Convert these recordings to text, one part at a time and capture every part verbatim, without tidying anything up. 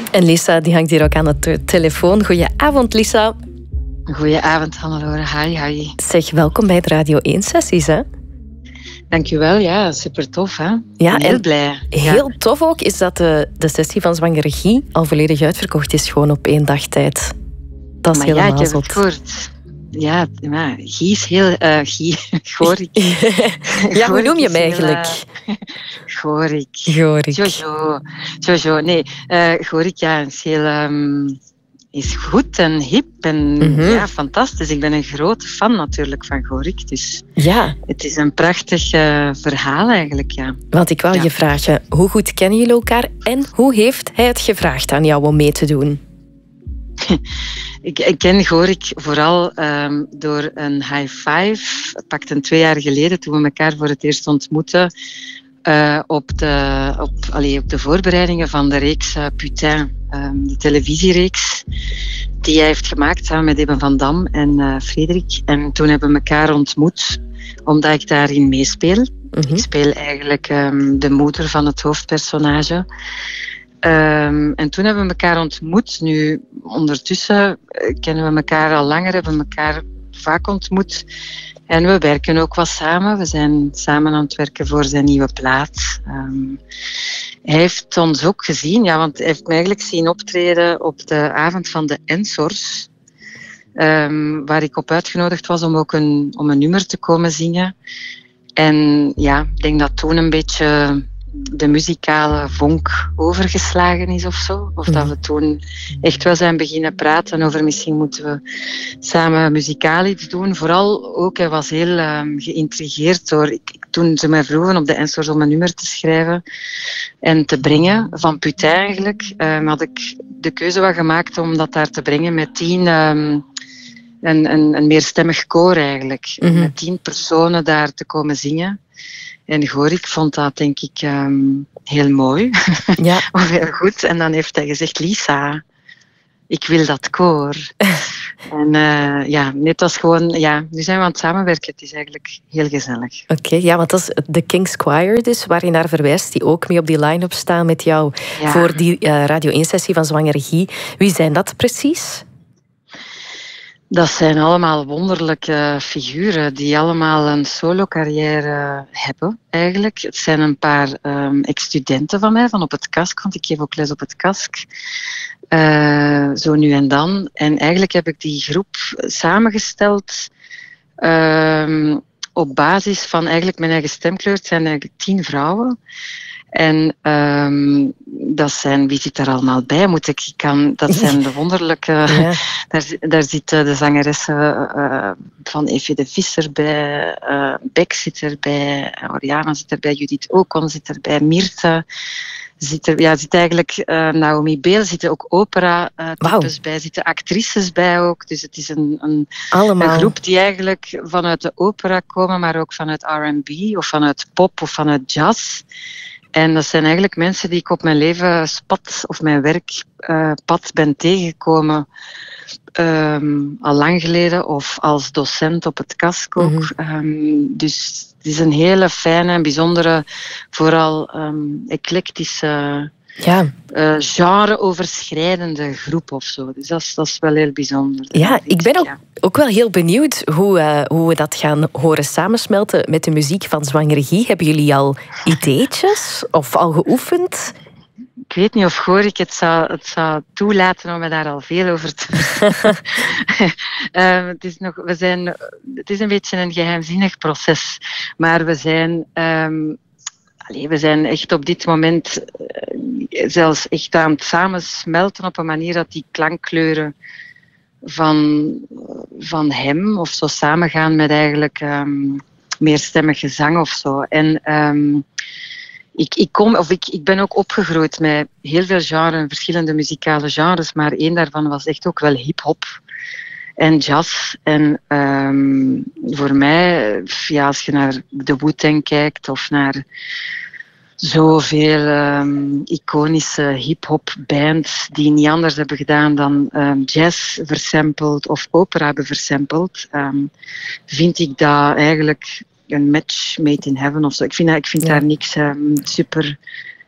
En Lisa die hangt hier ook aan de telefoon. Goedenavond, Lisa. Goedenavond, Hannelore. Hi, hi. Zeg, welkom bij de Radio één-sessies, hè? Dankjewel, ja, super tof, hè? Ja, heel en blij. Heel ja. tof ook is dat de, de sessie van Zwangere Guy al volledig uitverkocht is, gewoon op één dag tijd. Dat is maar helemaal ja, ik heb zot. het gehoord. Ja, maar Guy is heel... Uh, Guy, Gorik. Ja, hoe noem je hem eigenlijk? Uh, Gorik. Gorik. Jojo. Jojo, nee. Uh, Gorik, ja, is heel... Um, is goed en hip en mm-hmm. ja, fantastisch. Ik ben een grote fan natuurlijk van Gorik. Dus ja. Het is een prachtig uh, verhaal eigenlijk, ja. Want ik wou ja. je vragen, hoe goed kennen jullie elkaar en hoe heeft hij het gevraagd aan jou om mee te doen? ik, ik ken Gorik vooral um, door een high five. Het pakte twee jaar geleden toen we elkaar voor het eerst ontmoetten. Uh, op, de, op, allee, op de voorbereidingen van de reeks uh, Putain, um, de televisiereeks die hij heeft gemaakt samen met Eben van Dam en uh, Frederik. En toen hebben we elkaar ontmoet, omdat ik daarin meespeel. Mm-hmm. Ik speel eigenlijk um, de moeder van het hoofdpersonage. Um, en toen hebben we elkaar ontmoet. Nu, ondertussen uh, kennen we elkaar al langer, hebben we elkaar vaak ontmoet. En we werken ook wat samen. We zijn samen aan het werken voor zijn nieuwe plaat. Um, hij heeft ons ook gezien, ja, want hij heeft me eigenlijk zien optreden op de avond van de Ensors. Um, waar ik op uitgenodigd was om ook een, om een nummer te komen zingen. En ja, ik denk dat toen een beetje de muzikale vonk overgeslagen is of zo. Of dat we toen echt wel zijn beginnen praten over misschien moeten we samen muzikaal iets doen. Vooral ook, hij was heel um, geïntrigeerd door... Ik, toen ze mij vroegen op de Ensors om een nummer te schrijven en te brengen, van Putain eigenlijk, um, had ik de keuze wat gemaakt om dat daar te brengen met tien... Um, een, een, een meerstemmig koor eigenlijk. Mm-hmm. Met tien personen daar te komen zingen. En Gorik vond dat, denk ik, um, heel mooi. Ja. Of heel goed. En dan heeft hij gezegd, Lisa, ik wil dat koor. En uh, ja, net als gewoon... Ja, nu zijn we aan het samenwerken. Het is eigenlijk heel gezellig. Oké, okay, ja, want dat is de King's Choir dus, waar je naar verwijst, die ook mee op die line-up staan met jou ja. voor die uh, Radio één-sessie van Zwangere Guy. Wie zijn dat precies? Dat zijn allemaal wonderlijke figuren die allemaal een solo-carrière hebben, eigenlijk. Het zijn een paar um, ex-studenten van mij, van op het Kask, want ik geef ook les op het Kask. Uh, zo nu en dan. En eigenlijk heb ik die groep samengesteld um, op basis van eigenlijk mijn eigen stemkleur. Het zijn eigenlijk tien vrouwen. En um, dat zijn, wie zit er allemaal bij? Moet ik, ik kan, dat zijn de wonderlijke... Ja. Daar, daar zitten de zangeressen uh, van Effie de Visser bij, uh, Beck zit erbij, Oriana zit erbij, Judith Ocon zit erbij, Myrthe zit er, ja, zit eigenlijk uh, Naomi Beel, zitten ook opera-types wow. bij, zitten actrices bij ook. Dus het is een, een, een groep die eigenlijk vanuit de opera komen, maar ook vanuit R en B of vanuit pop of vanuit jazz. En dat zijn eigenlijk mensen die ik op mijn levenspad of mijn werkpad uh, ben tegengekomen. Um, al lang geleden of als docent op het Kask ook. Mm-hmm. Um, dus het is een hele fijne en bijzondere, vooral um, eclectische, ja. uh, genre-overschrijdende groep of zo. Dus dat is, dat is wel heel bijzonder. Ja, ik ben ook, ja. ook wel heel benieuwd hoe, uh, hoe we dat gaan horen samensmelten met de muziek van Zwangere Guy. Hebben jullie al ideetjes of al geoefend? Ik weet niet of Gorik het zou, het zou toelaten om me daar al veel over te vertellen. uh, het, is nog, we zijn, het is een beetje een geheimzinnig proces. Maar we zijn, um, allez, we zijn echt op dit moment uh, zelfs echt aan het samensmelten op een manier dat die klankkleuren van, van hem of zo samengaan met eigenlijk um, meerstemmig gezang of zo. En... Um, Ik, ik, kom, of ik, ik ben ook opgegroeid met heel veel genres, verschillende muzikale genres, maar één daarvan was echt ook wel hip-hop en jazz. En um, voor mij, ja, als je naar de Wu-Tang kijkt of naar zoveel um, iconische hip-hop bands die niet anders hebben gedaan dan um, jazz versampled of opera hebben versampled, um, vind ik dat eigenlijk een match made in heaven of zo. Ik vind, ik vind ja. daar niks um, super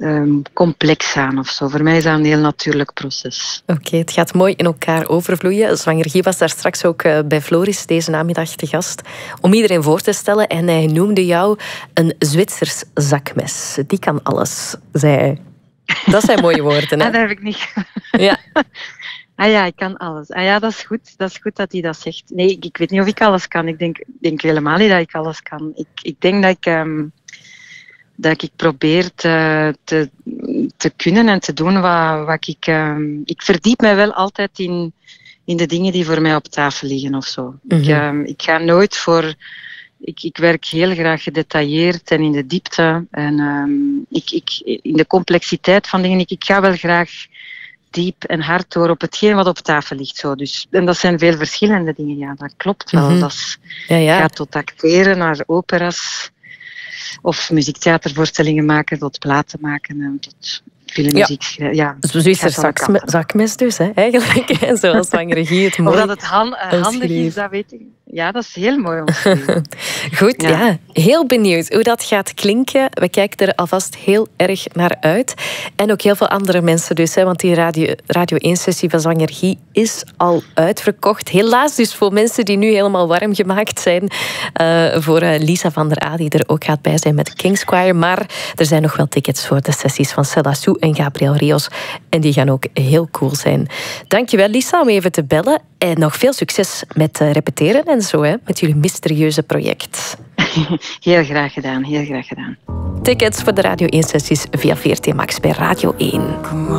um, complex aan of zo. Voor mij is dat een heel natuurlijk proces. Oké, okay, het gaat mooi in elkaar overvloeien. Zwanger Guy was daar straks ook uh, bij Floris deze namiddag te gast om iedereen voor te stellen. En hij noemde jou een Zwitsers zakmes. Die kan alles, zei hij. Dat zijn mooie woorden, hè? Ah, dat heb ik niet. Ja. Ah ja, ik kan alles. Ah ja, dat is goed. Dat is goed dat hij dat zegt. Nee, ik, ik weet niet of ik alles kan. Ik denk, denk helemaal niet dat ik alles kan. Ik, ik denk dat ik, um, dat ik probeer te, te, te kunnen en te doen wat, wat ik... Um, ik verdiep mij wel altijd in, in de dingen die voor mij op tafel liggen of zo. Mm-hmm. ik, um, ik ga nooit voor... Ik, ik werk heel graag gedetailleerd en in de diepte. En um, ik, ik, in de complexiteit van dingen. Ik, ik ga wel graag diep en hard door op hetgeen wat op tafel ligt. Zo. Dus, en dat zijn veel verschillende dingen. Ja, dat klopt wel. Mm-hmm. Dat is, ja, ja. gaat tot acteren, naar opera's of muziektheatervoorstellingen maken, tot platen maken en tot filmmuziek schrijven. Ja, Zwitser zakmes, zakmes dus, hè, eigenlijk. Zoals Zwanger Guy het mooi. Of dat het han, handig is, dat weet ik. Ja, dat is heel mooi omschreven. Goed, ja. ja. Heel benieuwd hoe dat gaat klinken. We kijken er alvast heel erg naar uit. En ook heel veel andere mensen dus, hè, want die Radio, Radio één-sessie van Zwanger Guy is al uitverkocht. Helaas dus voor mensen die nu helemaal warm gemaakt zijn. Uh, voor uh, Lisa van der A, die er ook gaat bij zijn met King's Choir. Maar er zijn nog wel tickets voor de sessies van Céla Sou en Gabriel Rios. En die gaan ook heel cool zijn. Dankjewel, Lisa, om even te bellen. En nog veel succes met uh, repeteren en zo, hè, met jullie mysterieuze project. Heel graag gedaan, heel graag gedaan. Tickets voor de Radio één-sessies via V R T Max bij Radio één.